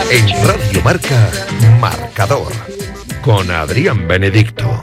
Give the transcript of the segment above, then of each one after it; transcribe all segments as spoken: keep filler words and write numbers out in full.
En Radio Marca, Marcador, con Adrián Benedicto.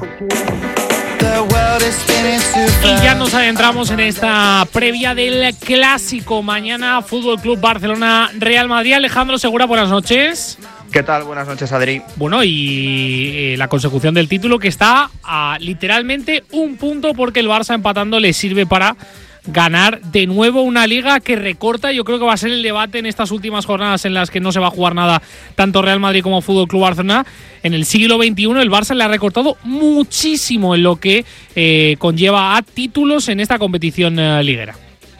Y ya nos adentramos en esta previa del clásico. Mañana, Fútbol Club Barcelona, Real Madrid. Alejandro Segura, buenas noches. ¿Qué tal? Buenas noches, Adri. Bueno, y eh, la consecución del título que está a literalmente un punto, porque el Barça empatando le sirve para ganar de nuevo una liga que recorta. Yo creo que va a ser el debate en estas últimas jornadas en las que no se va a jugar nada tanto Real Madrid como Fútbol Club Barcelona. En el siglo veintiuno el Barça le ha recortado muchísimo en lo que eh, conlleva a títulos en esta competición eh, liguera.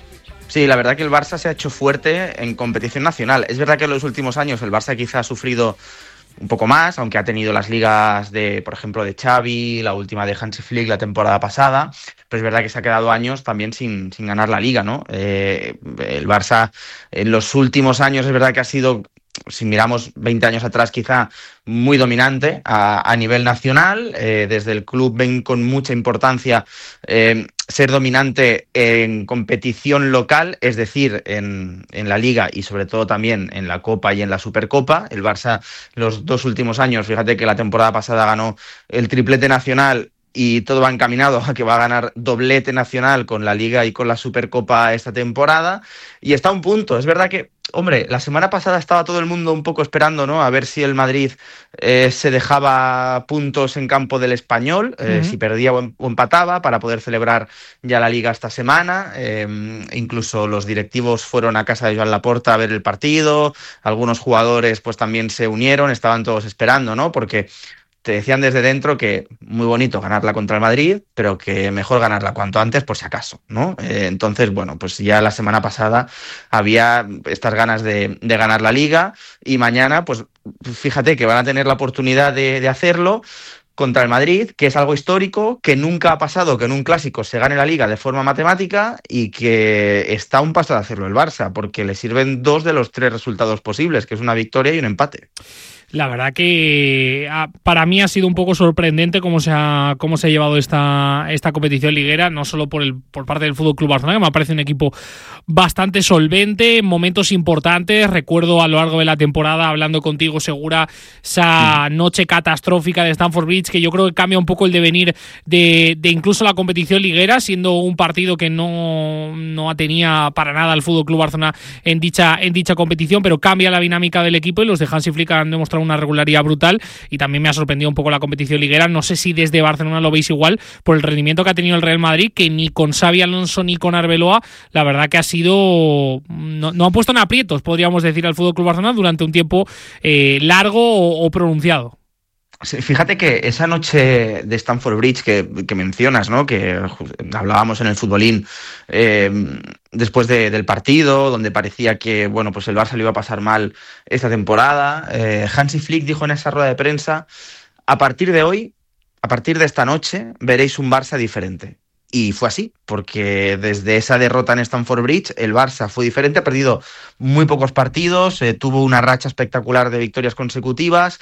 Sí, la verdad que el Barça se ha hecho fuerte en competición nacional. Es verdad que en los últimos años el Barça quizá ha sufrido un poco más, aunque ha tenido las ligas de, por ejemplo, de Xavi, la última de Hansi Flick la temporada pasada, pero es verdad que se ha quedado años también sin, sin ganar la liga, ¿no? Eh, el Barça en los últimos años es verdad que ha sido, si miramos veinte años atrás, quizá muy dominante a, a nivel nacional. Eh, desde el club ven con mucha importancia eh, ser dominante en competición local, es decir, en, en la Liga y sobre todo también en la Copa y en la Supercopa. El Barça los dos últimos años, fíjate que la temporada pasada ganó el triplete nacional y todo va encaminado a que va a ganar doblete nacional con la Liga y con la Supercopa esta temporada. Y está a un punto. Es verdad que, hombre, la semana pasada estaba todo el mundo un poco esperando, ¿no? A ver si el Madrid eh, se dejaba puntos en campo del Español, eh, uh-huh. si perdía o, o empataba, para poder celebrar ya la Liga esta semana. Eh, incluso los directivos fueron a casa de Joan Laporta a ver el partido. Algunos jugadores pues también se unieron, estaban todos esperando, ¿no? Porque te decían desde dentro que muy bonito ganarla contra el Madrid, pero que mejor ganarla cuanto antes por si acaso, ¿no? Eh, entonces, bueno, pues ya la semana pasada había estas ganas de, de ganar la Liga y mañana, pues fíjate que van a tener la oportunidad de, de hacerlo contra el Madrid, que es algo histórico, que nunca ha pasado que en un clásico se gane la Liga de forma matemática y que está a un paso de hacerlo el Barça, porque le sirven dos de los tres resultados posibles, que es una victoria y un empate. La verdad que para mí ha sido un poco sorprendente cómo se ha, cómo se ha llevado esta, esta competición liguera, no solo por, el, por parte del Fútbol Club Barcelona, que me parece un equipo bastante solvente, en momentos importantes. Recuerdo a lo largo de la temporada, hablando contigo, Segura, esa sí. noche catastrófica de Stamford Bridge, que yo creo que cambia un poco el devenir de, de incluso la competición liguera, siendo un partido que no, no tenía para nada el Fútbol Club Barcelona en dicha, en dicha competición, pero cambia la dinámica del equipo y los de Hansi Flick han demostrado una regularidad brutal. Y también me ha sorprendido un poco la competición liguera. No sé si desde Barcelona lo veis igual, por el rendimiento que ha tenido el Real Madrid, que ni con Xabi Alonso ni con Arbeloa, la verdad que ha sido, no, no han puesto en aprietos, podríamos decir, al Fútbol Club Barcelona durante un tiempo eh, largo o, o pronunciado. Sí, fíjate que esa noche de Stamford Bridge que, que mencionas, ¿no? Que hablábamos en el futbolín eh, después de, del partido, donde parecía que bueno, pues el Barça le iba a pasar mal esta temporada. Eh, Hansi Flick dijo en esa rueda de prensa: a partir de hoy, a partir de esta noche, veréis un Barça diferente. Y fue así, porque desde esa derrota en Stamford Bridge, el Barça fue diferente, ha perdido muy pocos partidos, eh, tuvo una racha espectacular de victorias consecutivas,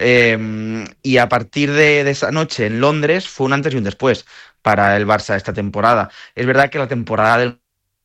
eh, y a partir de, de esa noche en Londres fue un antes y un después para el Barça esta temporada. Es verdad que la temporada del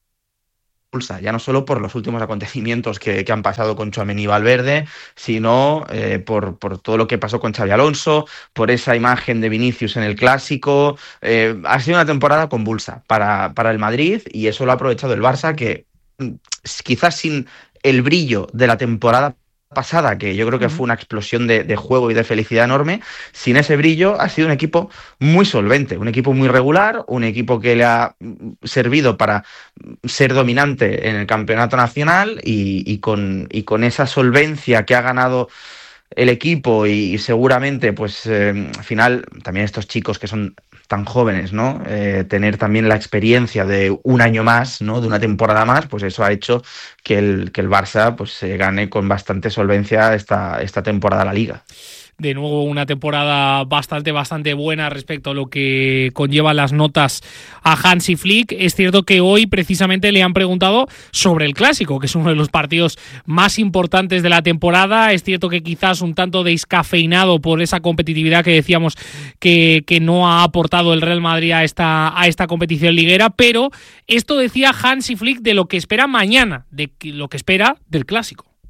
ya no solo por los últimos acontecimientos que, que han pasado con Tchouaméni y Valverde, sino eh, por, por todo lo que pasó con Xabi Alonso, por esa imagen de Vinicius en el Clásico. Eh, ha sido una temporada convulsa para, para el Madrid y eso lo ha aprovechado el Barça, que quizás sin el brillo de la temporada pasada, que yo creo que fue una explosión de, de juego y de felicidad enorme, sin ese brillo ha sido un equipo muy solvente, un equipo muy regular, un equipo que le ha servido para ser dominante en el campeonato nacional y, y, con, y con esa solvencia que ha ganado el equipo y, y seguramente pues eh, al final también estos chicos que son tan jóvenes, ¿no? Eh, tener también la experiencia de un año más, ¿no? De una temporada más, pues eso ha hecho que el, que el Barça pues se gane con bastante solvencia esta, esta temporada la Liga. De nuevo una temporada bastante, bastante buena respecto a lo que conlleva las notas a Hansi Flick. Es cierto que hoy precisamente le han preguntado sobre el Clásico, que es uno de los partidos más importantes de la temporada. Es cierto que quizás un tanto descafeinado por esa competitividad que decíamos que, que no ha aportado el Real Madrid a esta, a esta competición liguera, pero esto decía Hansi Flick de lo que espera mañana, de lo que espera del Clásico.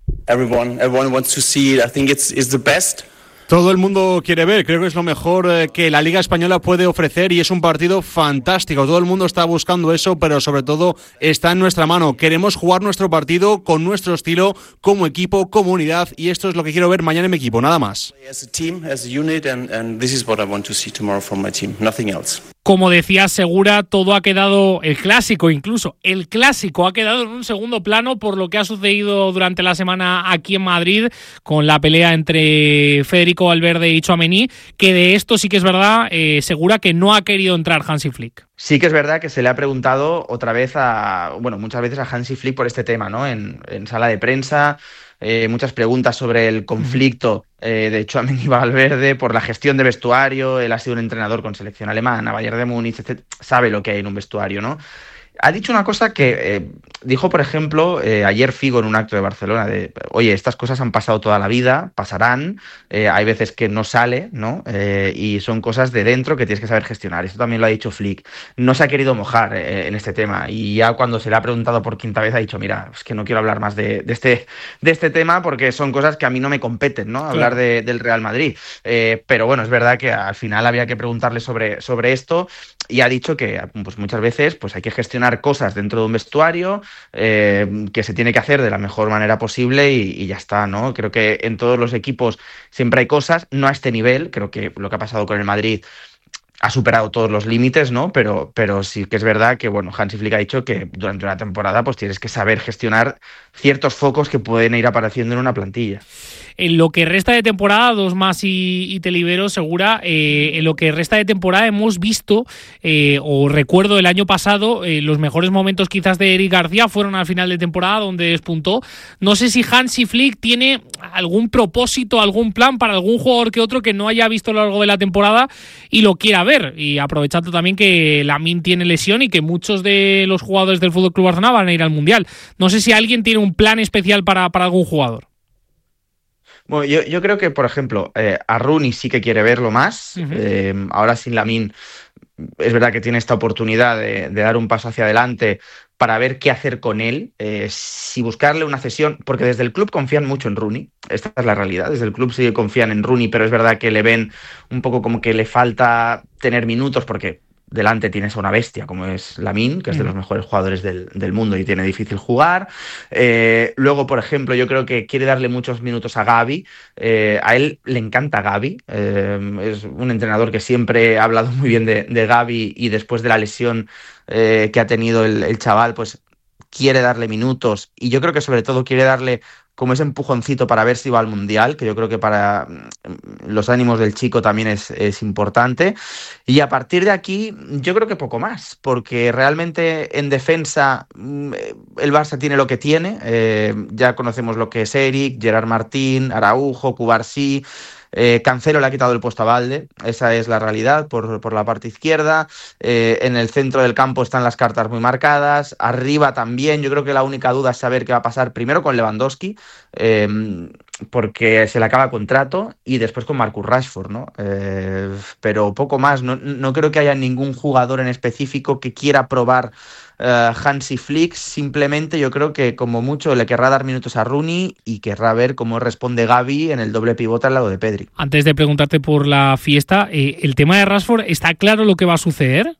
Everyone, everyone wants to see it. I think it's, it's the best. Todo el mundo quiere ver, creo que es lo mejor eh, que la Liga Española puede ofrecer y es un partido fantástico. Todo el mundo está buscando eso, pero sobre todo está en nuestra mano. Queremos jugar nuestro partido con nuestro estilo, como equipo, como unidad, y esto es lo que quiero ver mañana en mi equipo, nada más. As a team, as a unit, and, and this is what I want to see tomorrow from my team, nothing else. Como decía Segura, todo ha quedado, el clásico incluso, el clásico ha quedado en un segundo plano por lo que ha sucedido durante la semana aquí en Madrid con la pelea entre Federico Valverde y Tchouaméni, que de esto sí que es verdad, eh, Segura, que no ha querido entrar Hansi Flick. Sí que es verdad que se le ha preguntado otra vez a, bueno, muchas veces a Hansi Flick por este tema, ¿no? En, en sala de prensa. Eh, muchas preguntas sobre el conflicto eh, de Tchouaméni y Valverde por la gestión de vestuario. Él ha sido un entrenador con selección alemana, Bayern de Múnich, etcétera. Sabe lo que hay en un vestuario, ¿no? Ha dicho una cosa que eh, dijo, por ejemplo, eh, ayer Figo en un acto de Barcelona, de, oye, estas cosas han pasado toda la vida, pasarán, eh, hay veces que no sale, ¿no? Eh, y son cosas de dentro que tienes que saber gestionar. Esto también lo ha dicho Flick. No se ha querido mojar eh, en este tema y ya cuando se le ha preguntado por quinta vez ha dicho, mira, es que no quiero hablar más de, de, este, de este tema porque son cosas que a mí no me competen, ¿no? Hablar claro. de, del Real Madrid. Eh, pero bueno, es verdad que al final había que preguntarle sobre, sobre esto y ha dicho que pues, muchas veces pues, hay que gestionar cosas dentro de un vestuario eh, que se tiene que hacer de la mejor manera posible y, y ya está, ¿no? Creo que en todos los equipos siempre hay cosas, no a este nivel, creo que lo que ha pasado con el Madrid ha superado todos los límites, ¿no? Pero, pero sí que es verdad que, bueno, Hansi Flick ha dicho que durante una temporada pues tienes que saber gestionar ciertos focos que pueden ir apareciendo en una plantilla. En lo que resta de temporada, dos más y, y te libero, Segura, eh, en lo que resta de temporada hemos visto, eh, o recuerdo el año pasado, eh, los mejores momentos quizás de Eric García fueron al final de temporada donde despuntó. No sé si Hansi Flick tiene algún propósito, algún plan para algún jugador que otro que no haya visto a lo largo de la temporada y lo quiera ver. Y aprovechando también que Lamine tiene lesión y que muchos de los jugadores del F C Barcelona van a ir al Mundial. No sé si alguien tiene un plan especial para, para algún jugador. Bueno, yo, yo creo que, por ejemplo, eh, a Rooney sí que quiere verlo más. Uh-huh. Eh, ahora sin Lamine es verdad que tiene esta oportunidad de, de dar un paso hacia adelante para ver qué hacer con él, eh, si buscarle una cesión, porque desde el club confían mucho en Rooney, esta es la realidad, desde el club sí confían en Rooney, pero es verdad que le ven un poco como que le falta tener minutos, porque delante tienes a una bestia como es Lamine, que es de los mejores jugadores del, del mundo y tiene difícil jugar. Eh, luego, por ejemplo, yo creo que quiere darle muchos minutos a Gavi. Eh, a él le encanta Gavi. Eh, es un entrenador que siempre ha hablado muy bien de, de Gavi y después de la lesión eh, que ha tenido el, el chaval, pues quiere darle minutos y yo creo que sobre todo quiere darle como ese empujoncito para ver si va al Mundial, que yo creo que para los ánimos del chico también es, es importante. Y a partir de aquí, yo creo que poco más, porque realmente en defensa el Barça tiene lo que tiene. Eh, ya conocemos lo que es Eric, Gerard Martín, Araujo, Cubarsí. Eh, Cancelo le ha quitado el puesto a Valde, esa es la realidad por, por la parte izquierda. Eh, en el centro del campo están las cartas muy marcadas, arriba también. Yo creo que la única duda es saber qué va a pasar primero con Lewandowski, eh, porque se le acaba contrato, y después con Marcus Rashford, ¿no? Eh, pero poco más, no, no creo que haya ningún jugador en específico que quiera probar Uh, Hansi Flick. Simplemente yo creo que como mucho le querrá dar minutos a Rooney y querrá ver cómo responde Gavi en el doble pivote al lado de Pedri. Antes de preguntarte por la fiesta, eh, ¿el tema de Rashford está claro lo que va a suceder?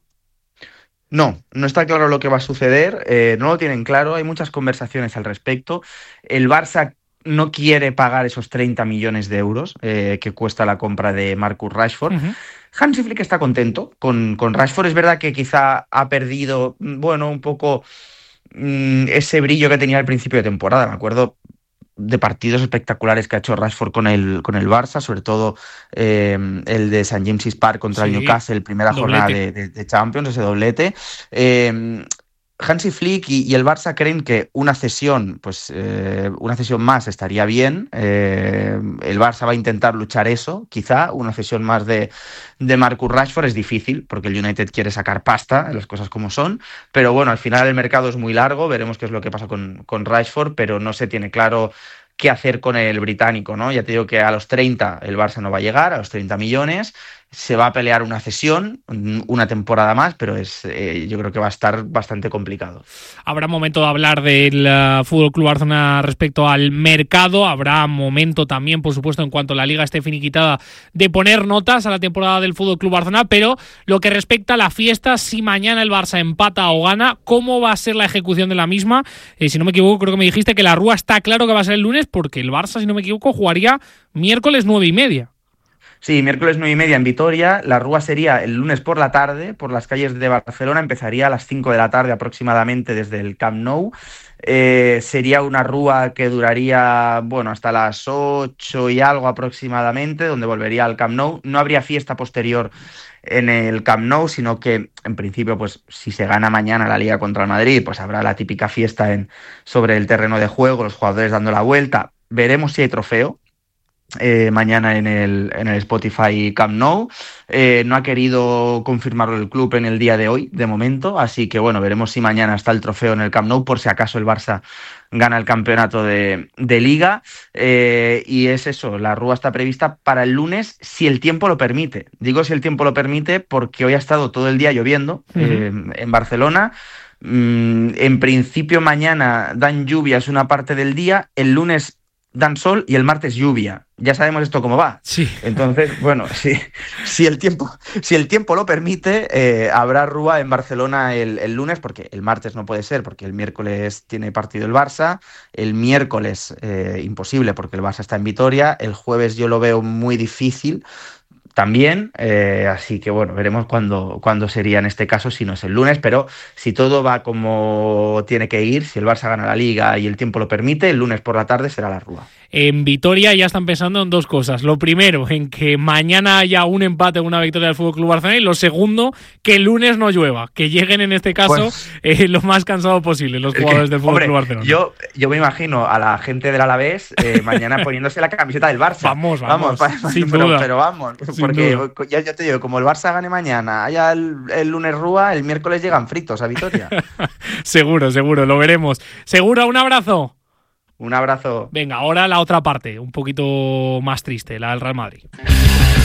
No, no está claro lo que va a suceder, eh, no lo tienen claro, hay muchas conversaciones al respecto. El Barça no quiere pagar esos treinta millones de euros eh, que cuesta la compra de Marcus Rashford. Uh-huh. Hansi Flick está contento con, con Rashford. Es verdad que quizá ha perdido, bueno, un poco mmm, ese brillo que tenía al principio de temporada. Me acuerdo de partidos espectaculares que ha hecho Rashford con el, con el Barça, sobre todo eh, el de Saint James's Park contra sí, el Newcastle, primera doblete. jornada de, de, de Champions, ese doblete. Eh, Hansi Flick y, y el Barça creen que una cesión, pues eh, una cesión más estaría bien. Eh, el Barça va a intentar luchar eso, quizá una cesión más de, de Marcus Rashford es difícil porque el United quiere sacar pasta, las cosas como son, pero bueno, al final el mercado es muy largo, veremos qué es lo que pasa con, con Rashford, pero no se tiene claro qué hacer con el británico, ¿no? Ya te digo que a los treinta el Barça no va a llegar, a los treinta millones, se va a pelear una cesión, una temporada más, pero es eh, yo creo que va a estar bastante complicado. Habrá momento de hablar del uh, F C Club Barcelona respecto al mercado, habrá momento también, por supuesto, en cuanto la Liga esté finiquitada, de poner notas a la temporada del F C Club Barcelona, pero lo que respecta a la fiesta, si mañana el Barça empata o gana, ¿cómo va a ser la ejecución de la misma? Eh, si no me equivoco, creo que me dijiste que la Rúa está claro que va a ser el lunes, porque el Barça, si no me equivoco, jugaría miércoles nueve y media. Sí, miércoles nueve y media en Vitoria. La Rúa sería el lunes por la tarde, por las calles de Barcelona. Empezaría a las cinco de la tarde aproximadamente desde el Camp Nou. Eh, sería una Rúa que duraría, bueno, hasta las ocho y algo aproximadamente, donde volvería al Camp Nou. No habría fiesta posterior en el Camp Nou, sino que en principio, pues si se gana mañana la Liga contra el Madrid, pues habrá la típica fiesta en, sobre el terreno de juego, los jugadores dando la vuelta. Veremos si hay trofeo. Eh, mañana en el, en el Spotify Camp Nou. Eh, no ha querido confirmarlo el club en el día de hoy, de momento, así que bueno, veremos si mañana está el trofeo en el Camp Nou, por si acaso el Barça gana el campeonato de, de Liga. Eh, y es eso, la Rúa está prevista para el lunes, si el tiempo lo permite. Digo si el tiempo lo permite porque hoy ha estado todo el día lloviendo uh-huh. eh, en Barcelona. Mm, en principio mañana dan lluvias una parte del día, el lunes dan sol y el martes lluvia. Ya sabemos esto cómo va. Sí. Entonces, bueno, si, si, el, tiempo, si el tiempo lo permite, eh, habrá Rúa en Barcelona el, el lunes, porque el martes no puede ser, porque el miércoles tiene partido el Barça, el miércoles eh, imposible, porque el Barça está en Vitoria, el jueves yo lo veo muy difícil también, eh, así que bueno, veremos cuándo, cuándo sería en este caso, si no es el lunes, pero si todo va como tiene que ir, si el Barça gana la Liga y el tiempo lo permite, el lunes por la tarde será la Rúa. En Vitoria ya están pensando en dos cosas. Lo primero, en que mañana haya un empate o una victoria del F C Club Barcelona, y lo segundo, que el lunes no llueva, que lleguen en este caso pues, eh, lo más cansado posible los jugadores que, del F C Club Barcelona. Yo, yo me imagino a la gente del Alavés eh, mañana poniéndose la camiseta del Barça. Vamos, vamos, vamos sin pero, duda. pero vamos, sin porque duda. Ya, ya te digo, como el Barça gane mañana, haya el, el lunes Rúa, el miércoles llegan fritos a Vitoria. Seguro, seguro, lo veremos. Seguro, un abrazo. Un abrazo. Venga, ahora la otra parte, un poquito más triste, la del Real Madrid.